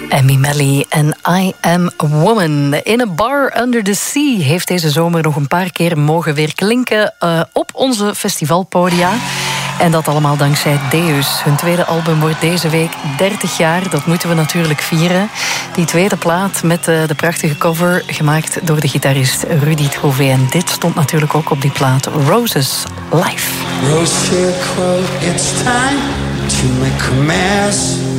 Amy Melly en I Am a Woman. In a Bar Under the Sea heeft deze zomer nog een paar keer mogen weer klinken op onze festivalpodia. En dat allemaal dankzij Deus. Hun tweede album wordt deze week 30 jaar. Dat moeten we natuurlijk vieren. Die tweede plaat met de prachtige cover, gemaakt door de gitarist Rudy Trouvé. En dit stond natuurlijk ook op die plaat. Roses Live. Rose quote, it's time to make a mess.